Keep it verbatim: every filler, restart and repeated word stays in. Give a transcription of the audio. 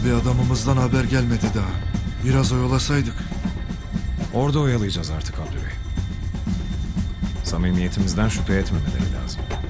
Abi adamımızdan haber gelmedi daha. Biraz oyalasaydık. Orada oyalayacağız artık Abdü Bey. Samimiyetimizden şüphe etmemeleri lazım.